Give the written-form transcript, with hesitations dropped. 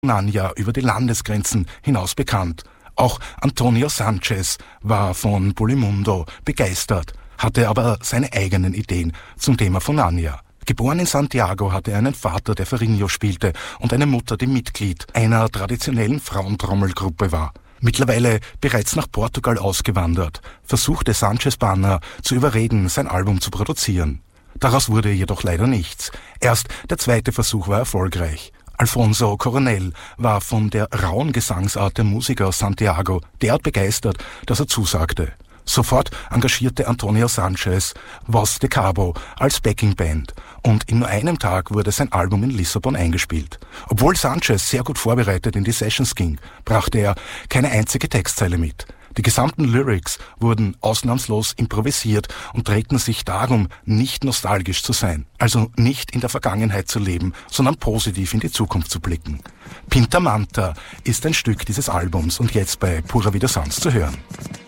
Nanja über die Landesgrenzen hinaus bekannt. Auch Antonio Sanchez war von Polimundo begeistert, hatte aber seine eigenen Ideen zum Thema von Nanja. Geboren in Santiago hatte er einen Vater, der Farinho spielte, und eine Mutter, die Mitglied einer traditionellen Frauentrommelgruppe war. Mittlerweile bereits nach Portugal ausgewandert, versuchte Sanchez Banner zu überreden, sein Album zu produzieren. Daraus wurde jedoch leider nichts. Erst der zweite Versuch war erfolgreich. Alfonso Coronel war von der rauen Gesangsart der Musiker aus Santiago derart begeistert, dass er zusagte. Sofort engagierte Antonio Sanchez Voz de Cabo als Backingband und in nur einem Tag wurde sein Album in Lissabon eingespielt. Obwohl Sanchez sehr gut vorbereitet in die Sessions ging, brachte er keine einzige Textzeile mit. Die gesamten Lyrics wurden ausnahmslos improvisiert und drehten sich darum, nicht nostalgisch zu sein, also nicht in der Vergangenheit zu leben, sondern positiv in die Zukunft zu blicken. Pinta Manta ist ein Stück dieses Albums und jetzt bei Pura Vida Sounds zu hören.